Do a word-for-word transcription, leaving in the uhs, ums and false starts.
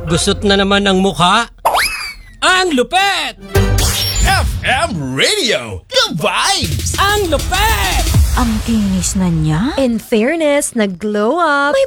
Gusot na naman ang mukha. Ang lupet! F M Radio, the vibes! Ang lupet! Ang kinis na niya. In fairness, nag-glow up. May